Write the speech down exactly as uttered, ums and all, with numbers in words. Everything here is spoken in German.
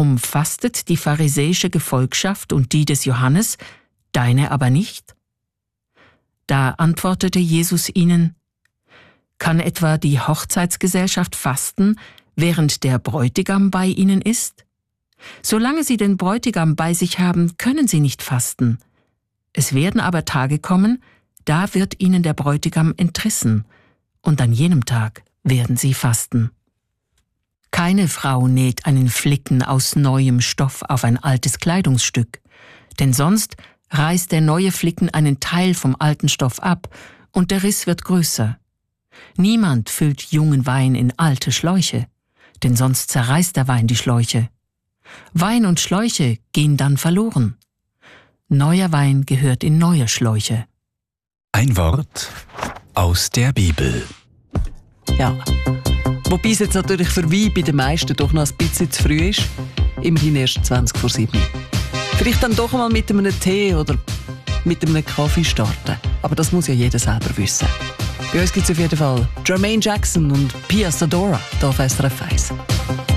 Warum fastet die pharisäische Gefolgschaft und die des Johannes, deine aber nicht? Da antwortete Jesus ihnen: Kann etwa die Hochzeitsgesellschaft fasten, während der Bräutigam bei ihnen ist? Solange sie den Bräutigam bei sich haben, können sie nicht fasten. Es werden aber Tage kommen, da wird ihnen der Bräutigam entrissen, und an jenem Tag werden sie fasten. Keine Frau näht einen Flicken aus neuem Stoff auf ein altes Kleidungsstück, denn sonst reißt der neue Flicken einen Teil vom alten Stoff ab, und der Riss wird größer. Niemand füllt jungen Wein in alte Schläuche, denn sonst zerreißt der Wein die Schläuche. Wein und Schläuche gehen dann verloren. Neuer Wein gehört in neue Schläuche. Ein Wort aus der Bibel. Ja, wobei es jetzt natürlich für Wein bei den meisten doch noch ein bisschen zu früh ist. Immerhin erst zwanzig vor sieben. Vielleicht dann doch mal mit einem Tee oder mit einem Kaffee starten. Aber das muss ja jeder selber wissen. Bei uns gibt es auf jeden Fall Jermaine Jackson und Pia Sadora hier auf S R F eins.